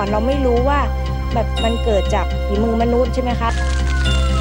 ก่อนเราไม่รู้ว่าแบบมันเกิดจากฝีมือมนุษย์ใช่ไหมครับ